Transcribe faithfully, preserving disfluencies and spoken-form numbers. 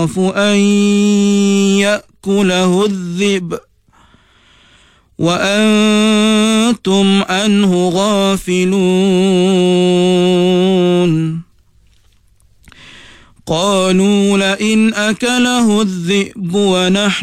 أن يأكله الذئب وأنتم عنه غافلون قالوا لئن أكله الذئب ونحن